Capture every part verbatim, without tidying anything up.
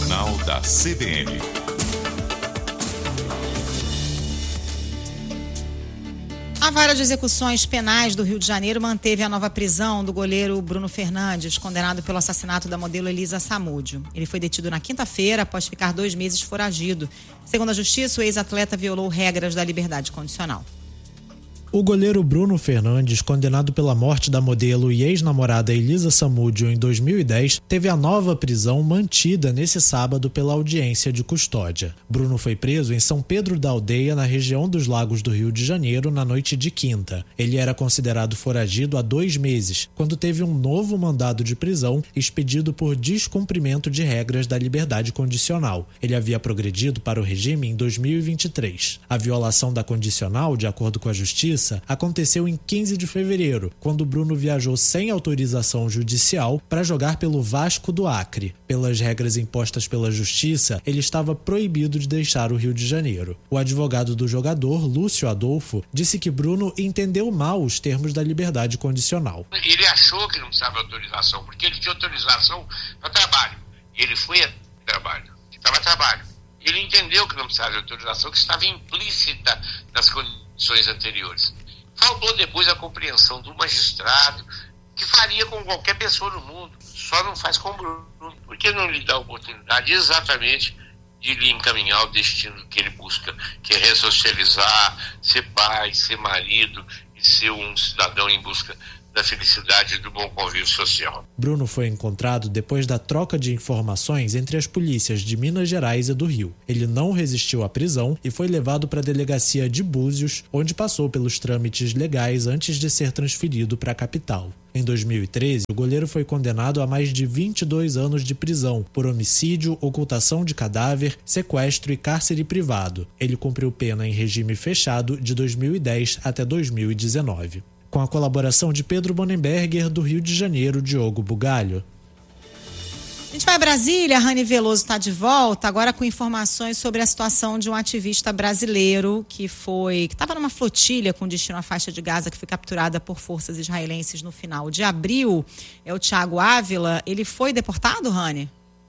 Jornal da C B N. A Vara de Execuções Penais do Rio de Janeiro manteve a nova prisão do goleiro Bruno Fernandes, condenado pelo assassinato da modelo Elisa Samúdio. Ele foi detido na quinta-feira após ficar dois meses foragido. Segundo a Justiça, o ex-atleta violou regras da liberdade condicional. O goleiro Bruno Fernandes, condenado pela morte da modelo e ex-namorada Elisa Samúdio em dois mil e dez, teve a nova prisão mantida nesse sábado pela audiência de custódia. Bruno foi preso em São Pedro da Aldeia, na região dos Lagos do Rio de Janeiro, na noite de quinta. Ele era considerado foragido há dois meses, quando teve um novo mandado de prisão expedido por descumprimento de regras da liberdade condicional. Ele havia progredido para o regime em dois mil e vinte e três. A violação da condicional, de acordo com a Justiça, aconteceu em quinze de fevereiro, quando Bruno viajou sem autorização judicial para jogar pelo Vasco do Acre. Pelas regras impostas pela Justiça, ele estava proibido de deixar o Rio de Janeiro. O advogado do jogador, Lúcio Adolfo, disse que Bruno entendeu mal os termos da liberdade condicional. Ele achou que não precisava de autorização, porque ele tinha autorização para trabalho. E ele foi a trabalho, estava a trabalho. Ele entendeu que não precisava de autorização, que estava implícita nas condições anteriores. Faltou depois a compreensão do magistrado, que faria com qualquer pessoa no mundo, só não faz com o Bruno. Por que não lhe dá a oportunidade exatamente de lhe encaminhar o destino que ele busca, que é ressocializar, ser pai, ser marido e ser um cidadão em busca da felicidade e do bom convívio social. Bruno foi encontrado depois da troca de informações entre as polícias de Minas Gerais e do Rio. Ele não resistiu à prisão e foi levado para a delegacia de Búzios, onde passou pelos trâmites legais antes de ser transferido para a capital. Em dois mil e treze, o goleiro foi condenado a mais de vinte e dois anos de prisão por homicídio, ocultação de cadáver, sequestro e cárcere privado. Ele cumpriu pena em regime fechado de dois mil e dez até dois mil e dezenove. Com a colaboração de Pedro Bonenberger, do Rio de Janeiro, Diogo Bugalho. A gente vai a Brasília, a Rani Veloso está de volta, agora com informações sobre a situação de um ativista brasileiro que foi, que estava numa flotilha com destino à faixa de Gaza, que foi capturada por forças israelenses no final de abril. É o Thiago Ávila. Ele foi deportado, Rani?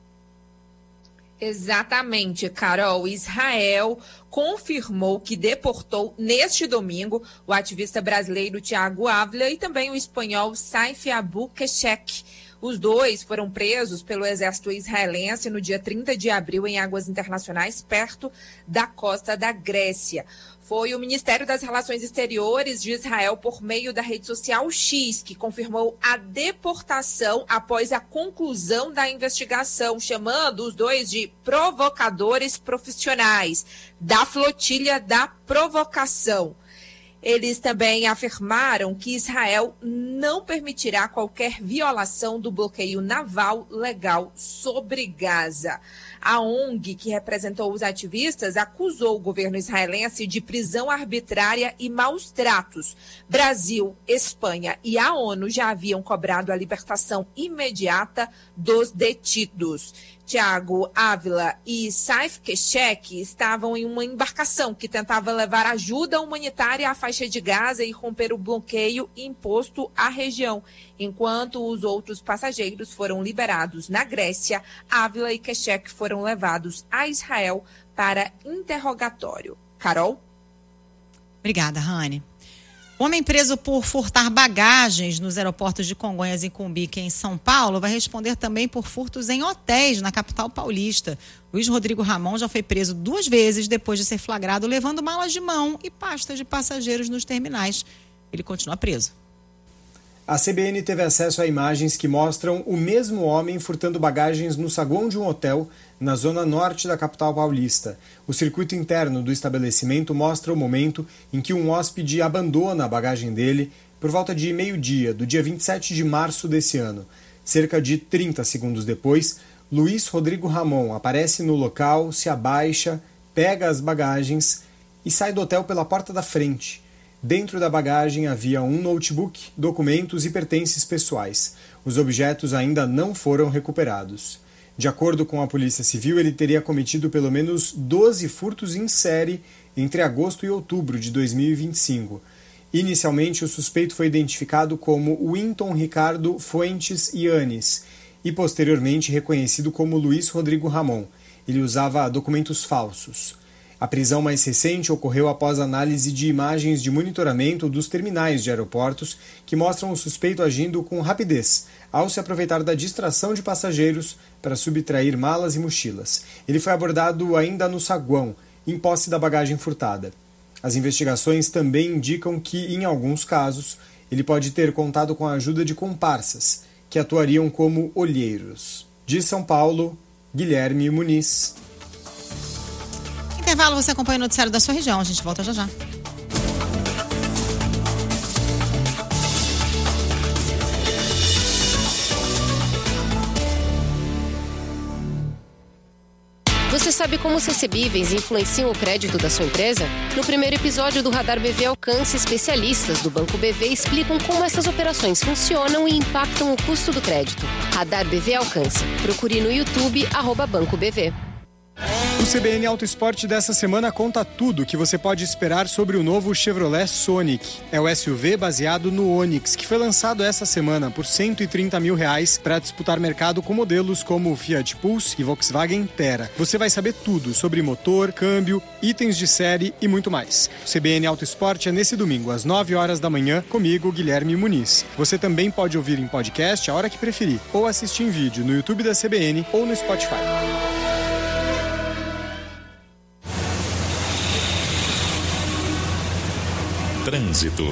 Exatamente, Carol. Israel confirmou que deportou neste domingo o ativista brasileiro Thiago Ávila e também o espanhol Saif Abu Keshek. Os dois foram presos pelo exército israelense no dia trinta de abril em águas internacionais, perto da costa da Grécia. Foi o Ministério das Relações Exteriores de Israel, por meio da rede social X, que confirmou a deportação após a conclusão da investigação, chamando os dois de provocadores profissionais da flotilha da provocação. Eles também afirmaram que Israel não permitirá qualquer violação do bloqueio naval legal sobre Gaza. A O N G, que representou os ativistas, acusou o governo israelense de prisão arbitrária e maus tratos. Brasil, Espanha e a ONU já haviam cobrado a libertação imediata dos detidos. Thiago Ávila e Saif Keshek estavam em uma embarcação que tentava levar ajuda humanitária à faixa de Gaza e romper o bloqueio imposto à região. Enquanto os outros passageiros foram liberados na Grécia, Ávila e Keshek foram levados a Israel para interrogatório. Carol? Obrigada, Rani. O homem preso por furtar bagagens nos aeroportos de Congonhas e Cumbica, em São Paulo, vai responder também por furtos em hotéis na capital paulista. Luiz Rodrigo Ramon já foi preso duas vezes depois de ser flagrado levando malas de mão e pastas de passageiros nos terminais. Ele continua preso. A C B N teve acesso a imagens que mostram o mesmo homem furtando bagagens no saguão de um hotel na zona norte da capital paulista. O circuito interno do estabelecimento mostra o momento em que um hóspede abandona a bagagem dele por volta de meio-dia, do dia vinte e sete de março desse ano. Cerca de trinta segundos depois, Luiz Rodrigo Ramon aparece no local, se abaixa, pega as bagagens e sai do hotel pela porta da frente. Dentro da bagagem havia um notebook, documentos e pertences pessoais. Os objetos ainda não foram recuperados. De acordo com a Polícia Civil, ele teria cometido pelo menos doze furtos em série entre agosto e outubro de dois mil e vinte e cinco. Inicialmente, o suspeito foi identificado como Winton Ricardo Fuentes Yanes. e posteriormente reconhecido como Luiz Rodrigo Ramon. Ele usava documentos falsos. A prisão mais recente ocorreu após análise de imagens de monitoramento dos terminais de aeroportos que mostram o suspeito agindo com rapidez, ao se aproveitar da distração de passageiros para subtrair malas e mochilas. Ele foi abordado ainda no saguão, em posse da bagagem furtada. As investigações também indicam que, em alguns casos, ele pode ter contado com a ajuda de comparsas, que atuariam como olheiros. De São Paulo, Guilherme Muniz. Intervalo, você acompanha o noticiário da sua região. A gente volta já já. Você sabe como os recebíveis influenciam o crédito da sua empresa? No primeiro episódio do Radar B V Alcance, especialistas do Banco B V explicam como essas operações funcionam e impactam o custo do crédito. Radar B V Alcance. Procure no YouTube, arroba Banco B V. O C B N Auto Esporte dessa semana conta tudo o que você pode esperar sobre o novo Chevrolet Sonic. É o S U V baseado no Onix, que foi lançado essa semana por cento e trinta mil reais para disputar mercado com modelos como o Fiat Pulse e Volkswagen Terra. Você vai saber tudo sobre motor, câmbio, itens de série e muito mais. O C B N Auto Esporte é nesse domingo, às nove horas da manhã, comigo, Guilherme Muniz. Você também pode ouvir em podcast a hora que preferir, ou assistir em vídeo no YouTube da C B N ou no Spotify. Trânsito.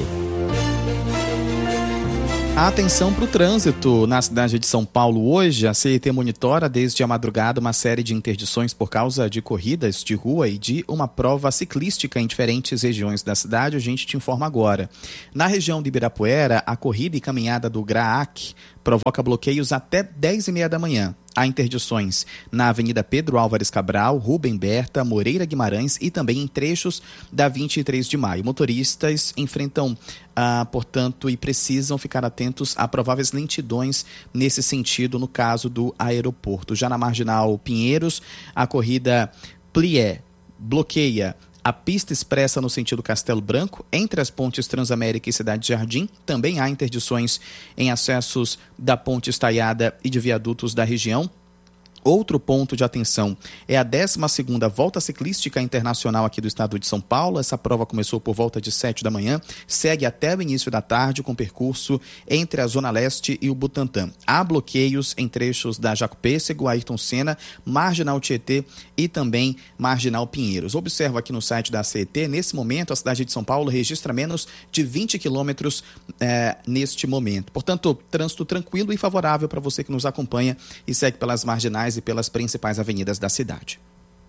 Atenção para o trânsito na cidade de São Paulo hoje. A C E T monitora desde a madrugada uma série de interdições por causa de corridas de rua e de uma prova ciclística em diferentes regiões da cidade. A gente te informa agora. Na região de Ibirapuera, a corrida e caminhada do GRAAC provoca bloqueios até dez e meia da manhã. Há interdições na Avenida Pedro Álvares Cabral, Rubem Berta, Moreira Guimarães e também em trechos da vinte e três de maio. Motoristas enfrentam, ah, portanto, e precisam ficar atentos a prováveis lentidões nesse sentido no caso do aeroporto. Já na Marginal Pinheiros, a corrida Plié bloqueia a pista expressa no sentido Castelo Branco, entre as pontes Transamérica e Cidade Jardim. Também há interdições em acessos da Ponte Estaiada e de viadutos da região. Outro ponto de atenção é a décima segunda Volta Ciclística Internacional aqui do estado de São Paulo. Essa prova começou por volta de sete da manhã, segue até o início da tarde com percurso entre a Zona Leste e o Butantã. Há bloqueios em trechos da Jaco Pêssego, Ayrton Senna, Marginal Tietê e também Marginal Pinheiros. Observo aqui no site da C E T, nesse momento a cidade de São Paulo registra menos de vinte quilômetros eh, neste momento. Portanto, trânsito tranquilo e favorável para você que nos acompanha e segue pelas marginais e pelas principais avenidas da cidade.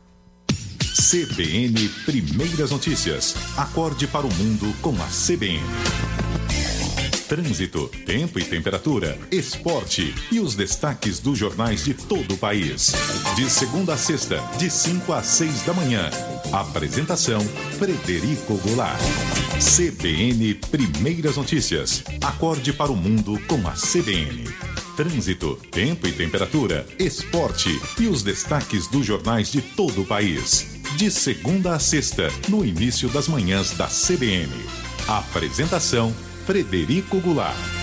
C B N Primeiras Notícias. Acorde para o mundo com a C B N. Trânsito, tempo e temperatura, esporte e os destaques dos jornais de todo o país. De segunda a sexta, de cinco às seis da manhã. Apresentação, Frederico Goulart. C B N Primeiras Notícias. Acorde para o mundo com a C B N. Trânsito, tempo e temperatura, esporte e os destaques dos jornais de todo o país. De segunda a sexta, no início das manhãs da C B N. Apresentação, Frederico Goulart.